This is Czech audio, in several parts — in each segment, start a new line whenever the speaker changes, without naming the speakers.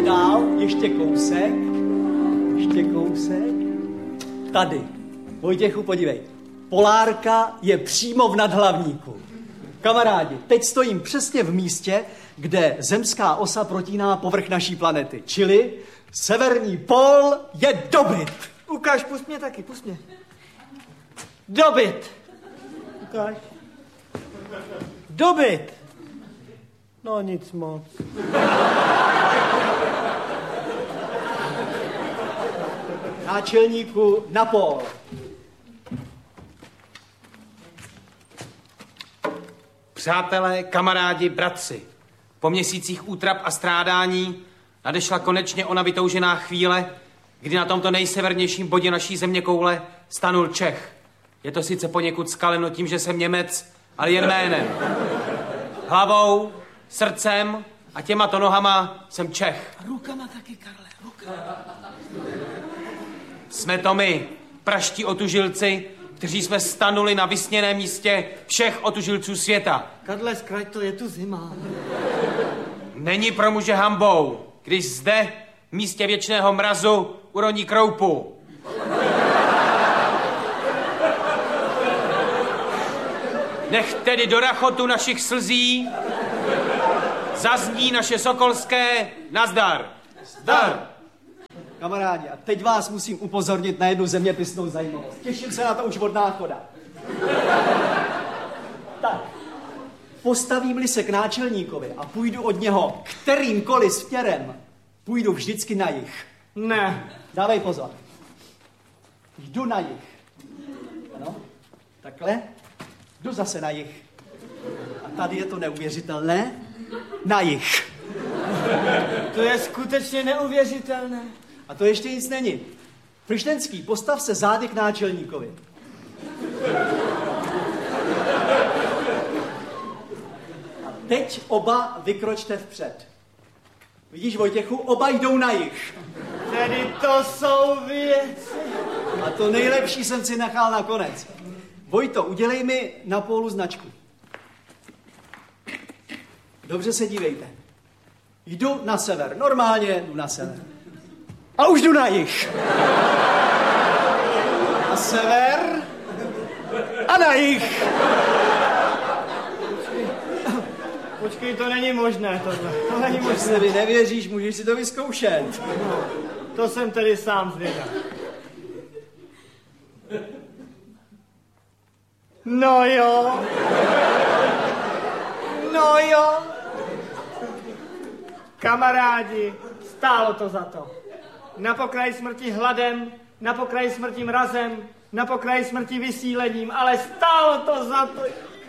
dál, ještě kousek. Tady. Vojtěchu, podívej. Polárka je přímo v nadhlavníku. Kamarádi, teď stojím přesně v místě, kde zemská osa protíná povrch naší planety. Čili severní pól je dobyt.
Ukáž, pust mě taky, pust mě. Dobyt.
Ukáž.
Dobyt. No nic moc.
Náčelníku, na pól.
Přátelé, kamarádi, bratři, po měsících útrap a strádání nadešla konečně ona vytoužená chvíle, kdy na tomto nejsevernějším bodě naší zeměkoule stanul Čech. Je to sice poněkud skaleno tím, že jsem Němec, ale jen jménem. Hlavou, srdcem a těmato nohama jsem Čech.
A rukama taky, Karle, rukama.
Jsme to my, praští otužilci, kteří jsme stanuli na vysněném místě všech otužilců světa.
Karle, zkrať to, je tu zima.
Není pro muže hambou, když zde, v místě věčného mrazu, uroní kroupu. Nech tedy do rachotu našich slzí zazní naše sokolské nazdar. Zdar!
Kamarádi, a teď vás musím upozornit na jednu zeměpisnou zajímavost. Těším se na to už od náchoda. Tak, postavím-li se k náčelníkovi a půjdu od něho kterýmkoliv směrem, půjdu vždycky na jih.
Ne.
Dávej pozor. Jdu na jih. Ano, takhle. Jdu zase na jih. A tady je to neuvěřitelné. Na jih.
To je skutečně neuvěřitelné.
A to ještě nic není. Frištenský, postav se zády k náčelníkovi. A teď oba vykročte vpřed. Vidíš, Vojtěchu, oba jdou na jih.
Tedy to jsou věci.
A to nejlepší jsem si nechal nakonec. Vojto, udělej mi na pólu značku. Dobře se dívejte. Jdu na sever, normálně jdu na sever. A už jdu na jih. Na sever a na jih.
Počkej, to není možné tohle. To není
Když se
možné.
mi nevěříš, můžeš si to vyzkoušet.
No, to jsem tedy sám zvědav. No jo. No jo. Kamarádi, stálo to za to. Na pokraji smrti hladem, na pokraji smrti mrazem, na pokraji smrti vysílením, ale stálo to za to.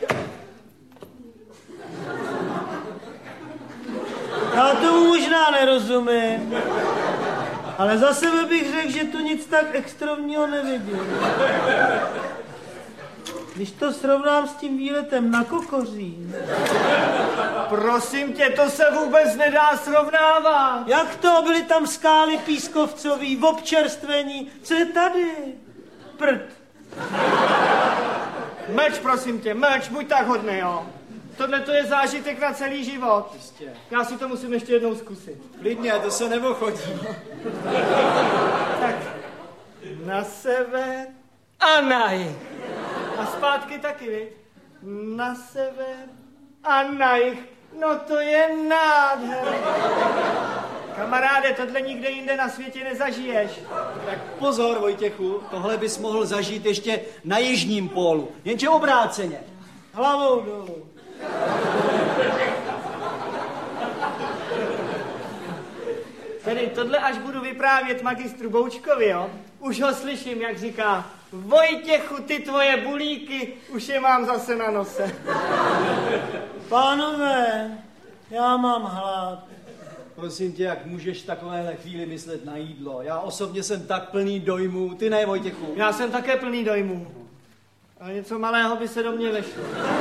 Já tomu možná nerozumím, ale za sebe bych řekl, že tu nic tak extrémního nevidím. Když to srovnám s tím výletem na Kokořín. Prosím tě, to se vůbec nedá srovnávat. Jak to? Byly tam skály pískovcový, v občerstvení. Co je tady? Prd. Mlč, prosím tě, mlč, buď tak hodný, jo. Tohle to je zážitek na celý život.
Jistě.
Já si to musím ještě jednou zkusit.
Klidně, to se neochodí.
Tak, na sever a na jih. A zpátky taky, viď? Na sever a na jih. No to je nádherné. Kamaráde, tohle nikde jinde na světě nezažiješ.
Tak pozor, Vojtěchu, tohle bys mohl zažít ještě na jižním pólu, jenže obráceně.
Hlavou dolů. Tedy tohle až budu vyprávět magistru Boučkovi, jo? Už ho slyším, jak říká: Vojtěchu, ty tvoje bulíky, už je mám zase na nose. Pánové, já mám hlad.
Prosím tě, jak můžeš v takovéhle chvíli myslet na jídlo? Já osobně jsem tak plný dojmů, ty ne, Vojtěchu.
Já jsem také plný dojmů. Ale něco malého by se do mě vešlo.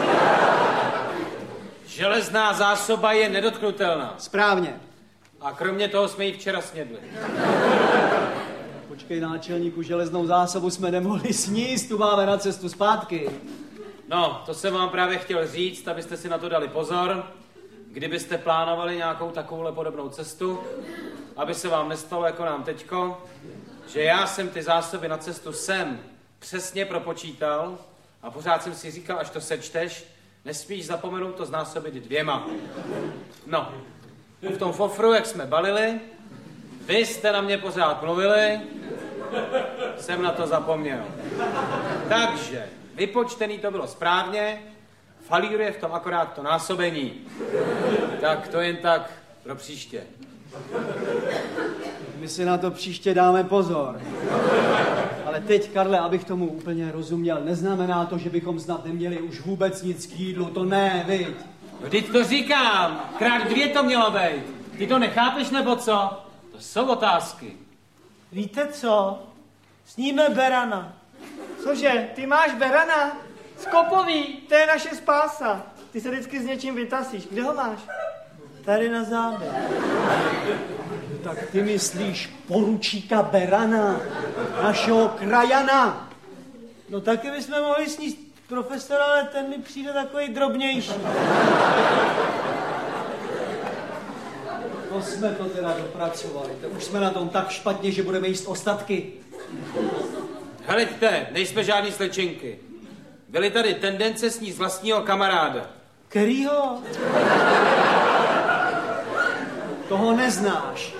Železná zásoba je nedotknutelná.
Správně.
A kromě toho jsme ji včera snědli.
Počkej, náčelníku, železnou zásobu jsme nemohli sníst, tu máme na cestu zpátky.
No, to jsem vám právě chtěl říct, abyste si na to dali pozor. Kdybyste plánovali nějakou takovouhle podobnou cestu, aby se vám nestalo jako nám teďko, že já jsem ty zásoby na cestu sem přesně propočítal a pořád jsem si říkal, až to sečteš, nesmíš zapomenout to znásobit 2. No, v tom fofru, jak jsme balili, vy jste na mě pořád mluvili, jsem na to zapomněl. Takže, vypočtený to bylo správně, falíruje v tom akorát to násobení. Tak to jen tak pro příště.
My si na to příště dáme pozor. Ale teď, Karle, abych tomu úplně rozuměl, neznamená to, že bychom snad neměli už vůbec nic k jídlu, to ne, viď?
Vždyť to říkám, krát 2 to mělo být. Ty to nechápeš, nebo co? To jsou otázky.
Víte co? Sníme berana. Cože, ty máš berana? Skopový, to je naše spása. Ty se vždycky s něčím vytasíš. Kde ho máš? Tady na zádech.
Tak ty myslíš poručíka Berana, našeho krajana.
No taky bychom mohli sníst profesora, ale ten mi přijde takový drobnější.
To jsme to teda dopracovali. To už jsme na tom tak špatně, že budeme jíst ostatky.
Heleďte, nejsme žádný slečinky. Byly tady tendence sníst vlastního kamaráda.
Kterýho?
Toho neznáš.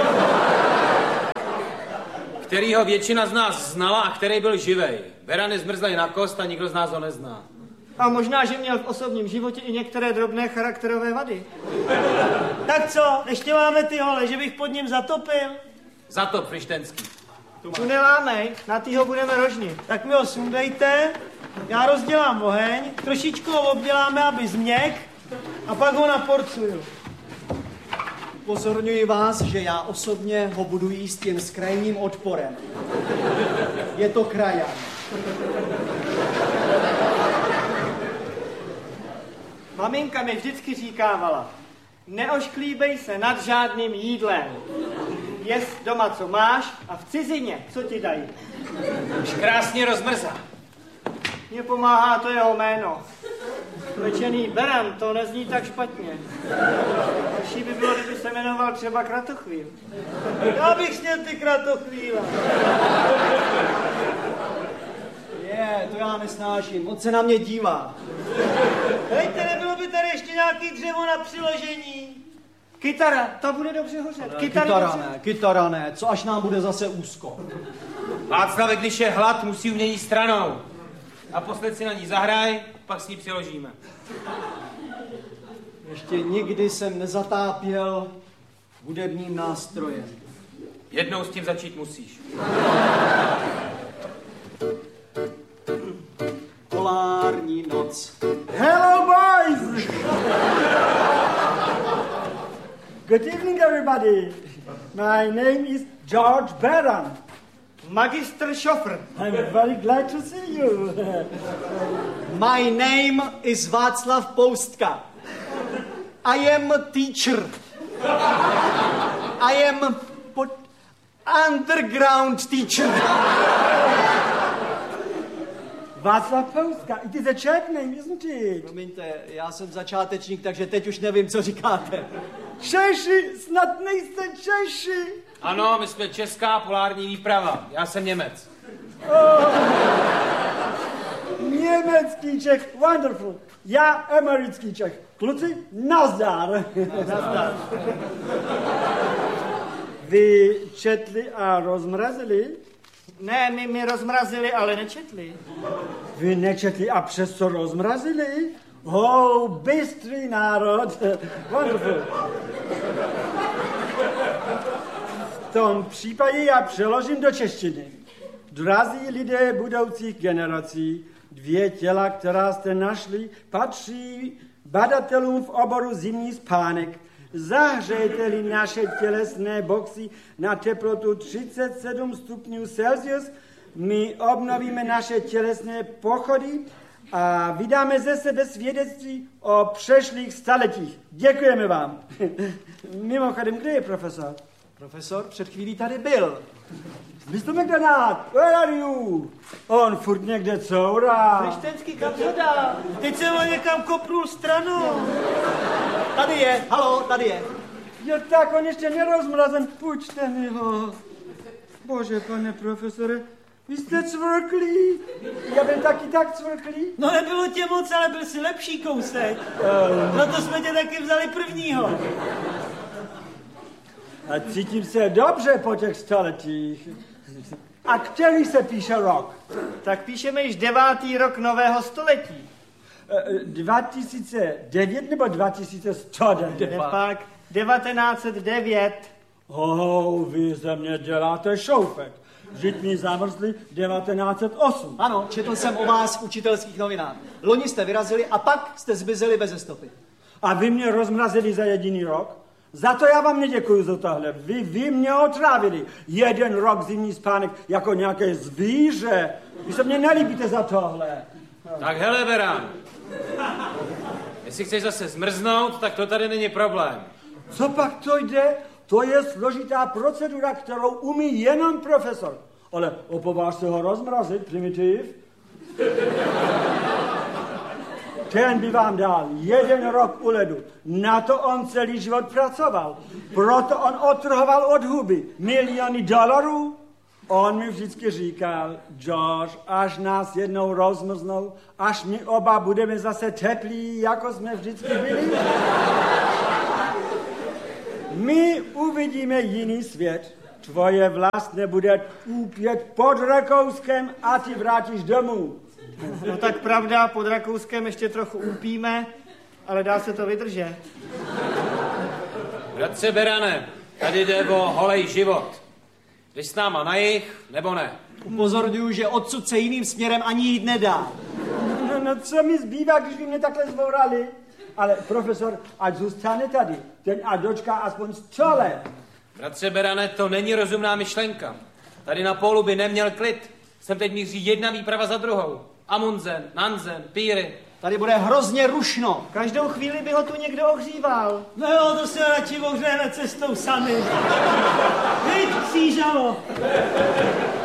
Kterýho většina z nás znala a který byl živej. Beran je zmrzlej na kost a nikdo z nás ho nezná.
A možná, že měl v osobním životě i některé drobné charakterové vady. Tak co, ještě máme ty hole, že bych pod ním zatopil?
Zatop, frištenský.
Tu nelámej, na týho budeme rožnit. Tak mi ho sundejte, já rozdělám oheň, trošičku ho obděláme, aby změk, a pak ho naporcuju.
Upozorňuji vás, že já osobně ho budu jíst jen s krajním odporem. Je to krajan.
Maminka mi vždycky říkávala, neošklíbej se nad žádným jídlem. Jest doma, co máš, a v cizině, co ti dají.
Už krásně rozmrzá.
Mně pomáhá to jeho jméno. Pečený beran, to nezní tak špatně. Lepší by bylo, kdyby se jmenoval třeba Kratochvíl. Já bych sněl ty Kratochvíla.
To já nesnáším, moc se na mě dívá.
Hejte, nebylo by tady ještě nějaký dřevo na přiložení? Kytara, ta bude dobře hořet.
Kytara ne, co až nám bude zase úzko.
Václave, když je hlad, musí umění stranou. A posled si na ní zahraj, pak s ní přiložíme.
Ještě nikdy jsem nezatápěl hudebním nástrojem.
Jednou s tím začít musíš.
Polární noc.
Hello, boys! Good evening, everybody. My name is George Beran.
Magistr Šofr.
I'm very glad to see you.
My name is Václav Poustka. I am a teacher. I am underground teacher.
Václav Poustka, it is a Czech name, isn't it?
Promiňte, já jsem začátečník, takže teď už nevím, co říkáte.
Češi, snad nejste Češi.
Ano, my jsme česká polární výprava. Já jsem Němec.
Německý Čech, wonderful. Já americký Čech. Kluci, nazdar.
Nazdar.
Vy četli a rozmrazili?
Ne, my rozmrazili, ale nečetli.
Vy nečetli a přesto rozmrazili? Bystrý národ. Wonderful. V tom případě já přeložím do češtiny. Drazí lidé budoucích generací, 2 těla, která jste našli, patří badatelům v oboru zimní spánek. Zahřejte-li naše tělesné boxy na teplotu 37 stupňů Celsius, my obnovíme naše tělesné pochody a vydáme ze sebe svědectví o přešlých staletích. Děkujeme vám. Mimochodem, kde je profesor?
Profesor před chvílí tady byl.
Mr. McDonald, where are you? On furt někde courá.
Frištenský, kam se dá? Teď jsem ho někam kopnul stranou.
Tady je, halo, tady je.
Jo tak, on ještě nerozmrazen, půjčte mi ho. Bože, pane profesore, vy jste cvrklý. Já byl taky tak cvrklý.
No nebylo tě moc, ale byl si lepší kousek. Proto jsme tě taky vzali prvního.
A cítím se dobře po těch staletích. A který se píše rok?
Tak píšeme již 9. rok nového století.
2009 nebo 2109?
Pak 1909.
Vy ze mě děláte šoufek. Vždyť mi zamrzli 1908.
Ano, četl jsem o vás v učitelských novinách. Loni jste vyrazili a pak jste zmizeli beze stopy.
A vy mě rozmrazili za jediný rok? Za to já vám neděkuju za tohle. Vy mě otrávili. 1 rok zimní spánek jako nějaké zvíře. Vy se mně nelíbíte za tohle.
Tak hele, Beran. Jestli chceš zase zmrznout, tak to tady není problém.
Co pak to jde? To je složitá procedura, kterou umí jenom profesor. Ale opováž se ho rozmrazit, primitiv. Ten by vám dal 1 rok u ledu. Na to on celý život pracoval. Proto on odtrhoval od huby miliony dolarů. On mi vždycky říkal, George, až nás jednou rozmrznou, až my oba budeme zase teplí, jako jsme vždycky byli. My uvidíme jiný svět. Tvoje vlast nebude úpět pod Rakouskem a ty vrátíš domů.
No tak pravda, pod Rakouskem ještě trochu úpíme, ale dá se to vydržet.
Bratře Berane, tady jde o holej život. Jdeš s náma na jih, nebo ne?
Upozorňuji, že odsud se jiným směrem ani jít nedá.
No co mi zbývá, když by mě takhle zvourali? Ale profesor, ať zůstane tady, ten a dočká aspoň 100 let.
Bratře Berane, to není rozumná myšlenka. Tady na pólu by neměl klid. Sem teď míří jedna výprava za druhou. Amundsen, Nansen, Píry.
Tady bude hrozně rušno.
Každou chvíli by ho tu někdo ohříval.
No jo, to se radši ohřejeme cestou sami. Víď, křížalo.